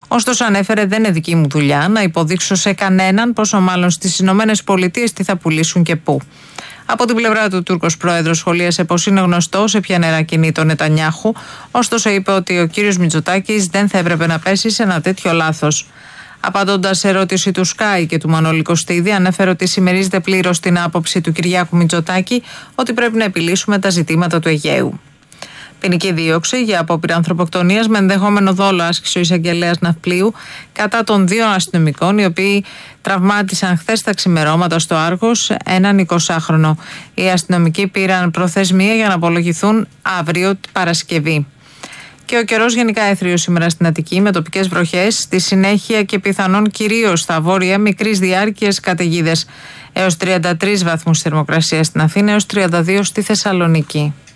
Ωστόσο, ανέφερε, δεν είναι δική μου δουλειά να υποδείξω σε κανέναν, πόσο μάλλον στις ΗΠΑ, τι θα πουλήσουν και πού. Από την πλευρά του, ο Τούρκος πρόεδρος σχολίασε πως είναι γνωστό σε ποια νερά κινεί τον Νετανιάχου, ωστόσο είπε ότι ο κύριος Μητσοτάκης δεν θα έπρεπε να πέσει σε ένα τέτοιο λάθος. Απαντώντας σε ερώτηση του Sky και του Μανώλη Κωστίδη, ανέφερε ότι συμμερίζεται πλήρως την άποψη του Κυριάκου Μητσοτάκη ότι πρέπει να επιλύσουμε τα ζητήματα του Αιγαίου. Ποινική δίωξη για απόπειρα ανθρωποκτονίας με ενδεχόμενο δόλο άσκησε ο εισαγγελέας Ναυπλίου κατά των 2 αστυνομικών, οι οποίοι τραυμάτισαν χθες τα ξημερώματα στο Άργος έναν 20χρονο. Οι αστυνομικοί πήραν προθεσμία για να απολογηθούν αύριο Παρασκευή. Και ο καιρός γενικά έθριος σήμερα στην Αττική με τοπικές βροχές, στη συνέχεια και πιθανόν κυρίως στα βόρεια μικρής διάρκειας καταιγίδες. Έως 33 βαθμούς θερμοκρασία στην Αθήνα, έως 32 στη Θεσσαλονίκη.